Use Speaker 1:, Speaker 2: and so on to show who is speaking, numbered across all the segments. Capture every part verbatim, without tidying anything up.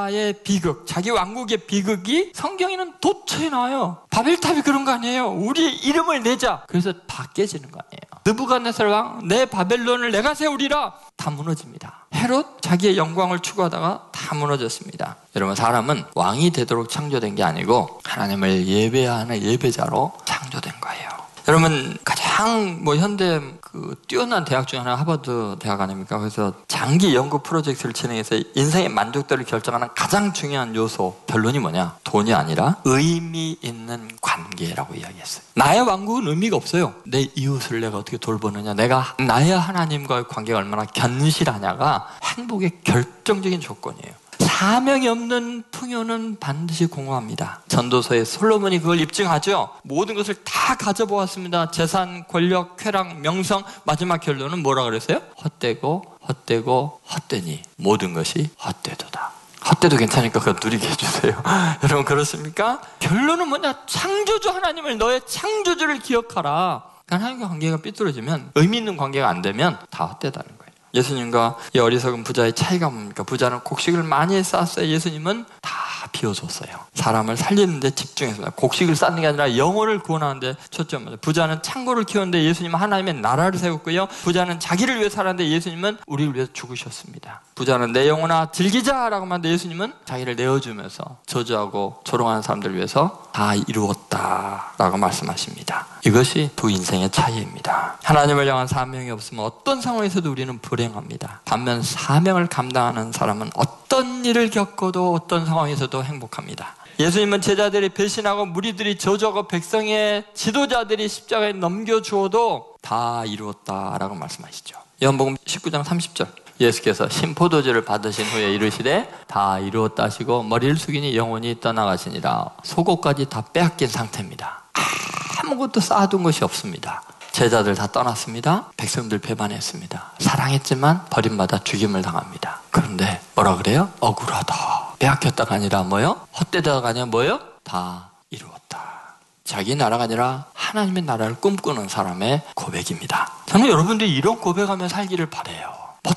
Speaker 1: 나라의 비극, 자기 왕국의 비극이 성경에는 도처에 나와요. 바벨탑이 그런 거 아니에요. 우리 이름을 내자. 그래서 다 깨지는 거 아니에요. 느부갓네살 왕, 내 바벨론을 내가 세우리라. 다 무너집니다. 헤롯, 자기의 영광을 추구하다가 다 무너졌습니다. 여러분, 사람은 왕이 되도록 창조된 게 아니고 하나님을 예배하는 예배자로 창조된 거예요. 여러분, 가장 뭐 현대 그 뛰어난 대학 중에 하나 하버드 대학 아닙니까? 그래서 장기 연구 프로젝트를 진행해서 인생의 만족도를 결정하는 가장 중요한 요소, 결론이 뭐냐? 돈이 아니라 의미 있는 관계라고 이야기했어요. 나의 왕국은 의미가 없어요. 내 이웃을 내가 어떻게 돌보느냐, 내가 나의 하나님과의 관계가 얼마나 견실하냐가 행복의 결정적인 조건이에요. 사명이 없는 풍요는 반드시 공허합니다. 전도서에 솔로몬이 그걸 입증하죠. 모든 것을 다 가져보았습니다. 재산, 권력, 쾌락, 명성, 마지막 결론은 뭐라 그랬어요? 헛되고 헛되고 헛되니 모든 것이 헛되도다. 헛되도 괜찮으니까 그거 누리게 해주세요. 여러분, 그렇습니까? 결론은 뭐냐? 창조주 하나님을, 너의 창조주를 기억하라. 하나님과 관계가 삐뚤어지면, 의미 있는 관계가 안 되면 다 헛되다는 거예요. 예수님과 이 어리석은 부자의 차이가 뭡니까? 부자는 곡식을 많이 쌓았어요. 예수님은 다 비워줬어요. 사람을 살리는 데 집중했습니다. 곡식을 쌓는 게 아니라 영혼을 구원하는 데 초점을. 부자는 창고를 키웠는데 예수님은 하나님의 나라를 세웠고요. 부자는 자기를 위해 살았는데 예수님은 우리를 위해 죽으셨습니다. 부자는 내 영혼아 즐기자라고 하는데 예수님은 자기를 내어주면서 저주하고 조롱하는 사람들을 위해서 다 이루었다라고 말씀하십니다. 이것이 두 인생의 차이입니다. 하나님을 향한 사명이 없으면 어떤 상황에서도 우리는 불행합니다. 반면 사명을 감당하는 사람은 어떤 일을 겪어도 어떤 상황에서도 행복합니다. 예수님은 제자들이 배신하고 무리들이 저주하고 백성의 지도자들이 십자가에 넘겨주어도 다 이루었다라고 말씀하시죠. 요한복음 십구 장 삼십 절, 예수께서 신포도주를 받으신 후에 이르시되 다 이루었다 하시고 머리를 숙이니 영혼이 떠나가시니라. 속옷까지 다 빼앗긴 상태입니다. 아무것도 쌓아둔 것이 없습니다. 제자들 다 떠났습니다. 백성들 배반했습니다. 사랑했지만 버림받아 죽임을 당합니다. 그런데 뭐라 그래요? 억울하다. 빼앗겼다가 아니라 뭐요? 헛되다가 아니라 뭐요? 다 이루었다. 자기 나라가 아니라 하나님의 나라를 꿈꾸는 사람의 고백입니다. 저는 여러분들이 이런 고백하며 살기를 바라요.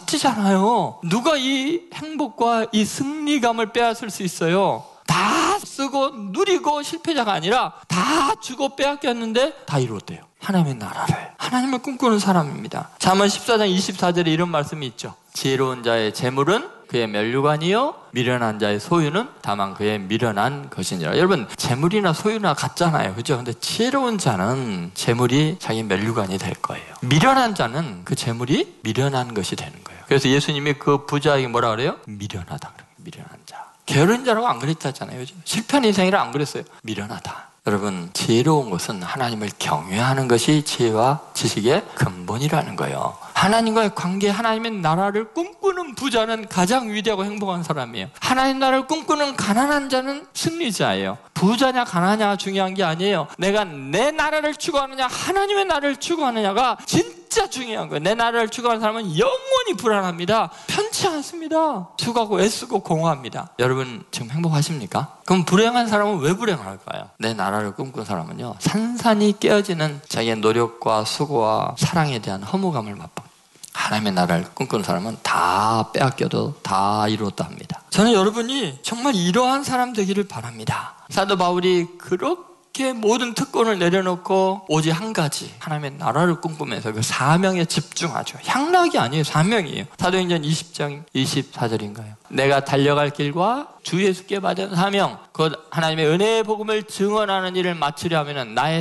Speaker 1: 멋지잖아요. 누가 이 행복과 이 승리감을 빼앗을 수 있어요? 다 쓰고 누리고 실패자가 아니라 다 주고 빼앗겼는데 다 이루었대요. 하나님의 나라를, 하나님을 꿈꾸는 사람입니다. 잠언 십사 장 이십사 절에 이런 말씀이 있죠. 지혜로운 자의 재물은 그의 면류관이요 미련한 자의 소유는 다만 그의 미련한 것이니라. 여러분, 재물이나 소유나 같잖아요, 그죠? 근데 지혜로운 자는 재물이 자기 면류관이 될 거예요. 미련한 자는 그 재물이 미련한 것이 되는 거예요. 그래서 예수님이 그 부자에게 뭐라 그래요? 미련하다 그래요. 미련한 자. 게으른 자라고 안 그랬잖아요, 그죠? 실패한 인생이라 안 그랬어요. 미련하다. 여러분, 지혜로운 것은 하나님을 경외하는 것이 지혜와 지식의 근본이라는 거예요. 하나님과의 관계, 하나님의 나라를 꿈꾸는 부자는 가장 위대하고 행복한 사람이에요. 하나님 나라를 꿈꾸는 가난한 자는 승리자예요. 부자냐 가난하냐가 중요한 게 아니에요. 내가 내 나라를 추구하느냐 하나님의 나라를 추구하느냐가 진짜 중요한 거예요. 내 나라를 추구하는 사람은 영원히 불안합니다. 편치 않습니다. 수고하고 애쓰고 공허합니다. 여러분, 지금 행복하십니까? 그럼 불행한 사람은 왜 불행할까요? 내 나라를 꿈꾸는 사람은요, 산산이 깨어지는 자기의 노력과 수고와 사랑에 대한 허무감을 맛봅니다. 하나님의 나라를 꿈꾸는 사람은 다 빼앗겨도 다 이루었다 합니다. 저는 여러분이 정말 이러한 사람 되기를 바랍니다. 사도 바울이 그렇게 모든 특권을 내려놓고 오직 한 가지, 하나님의 나라를 꿈꾸면서 그 사명에 집중하죠. 향락이 아니에요, 사명이에요. 사도행전 이십 장 이십사 절인가요? 내가 달려갈 길과 주 예수께 받은 사명, 곧 하나님의 은혜의 복음을 증언하는 일을 마치려 하면 나의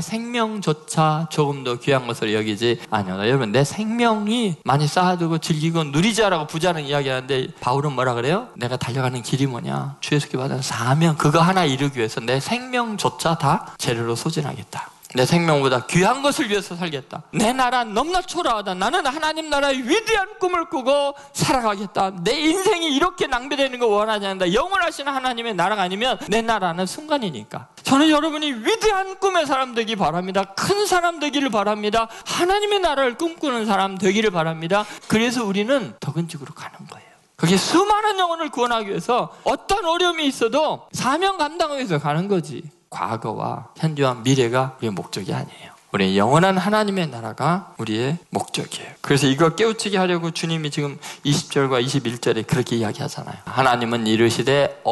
Speaker 1: 생명조차 조금 더 귀한 것으로 여기지 아니하다. 여러분, 내 생명이 많이 쌓아두고 즐기고 누리자라고 부자는 이야기하는데 바울은 뭐라 그래요? 내가 달려가는 길이 뭐냐? 주 예수께 받은 사명, 그거 하나 이루기 위해서 내 생명조차 다 재료로 소진하겠다. 내 생명보다 귀한 것을 위해서 살겠다. 내 나라 너무나 초라하다. 나는 하나님 나라의 위대한 꿈을 꾸고 살아가겠다. 내 인생이 이렇게 낭비되는 거 원하지 않는다. 영원하신 하나님의 나라가 아니면 내 나라는 순간이니까. 저는 여러분이 위대한 꿈의 사람 되기 바랍니다. 큰 사람 되기를 바랍니다. 하나님의 나라를 꿈꾸는 사람 되기를 바랍니다. 그래서 우리는 덕은직으로 가는 거예요. 그게 수많은 영혼을 구원하기 위해서 어떤 어려움이 있어도 사명 감당을 위해서 가는 거지. 과거와 현재와 미래가 우리의 목적이 아니에요. 우리의 영원한 하나님의 나라가 우리의 목적이에요. 그래서 이거 깨우치게 하려고 주님이 지금 이십 절과 이십일 절에 그렇게 이야기하잖아요. 하나님은 이르시되